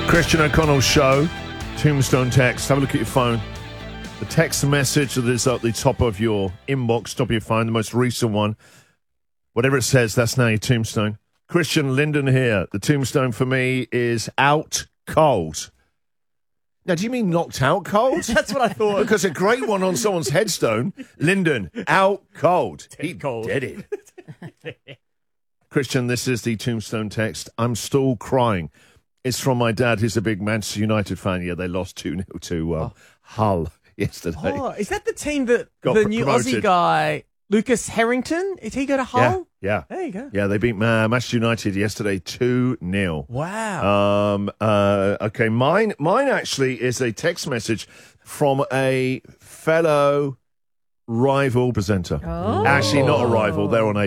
Christian O'Connell Show, Tombstone text. Have a look at your phone. The text message that is at the top of your inbox, top of your phone, the most recent one. Whatever it says, that's now your tombstone. Christian Linden here. The tombstone for me is out cold. Now, do you mean knocked out cold? That's what I thought. Because a great one on someone's headstone, Linden, out cold. He cold. did it. Christian, this is the tombstone text. I'm still crying. It's from my dad, who's a big Manchester United fan. Yeah, they lost 2-0 to Hull yesterday. Oh, is that the team that Got the new promoted. Aussie guy, Lucas Harrington, did he go to Hull? Yeah. There you go. Yeah, they beat Manchester United yesterday 2-0. Wow. Okay, mine actually is a text message from a fellow rival presenter. Oh. Actually, not a rival. They're on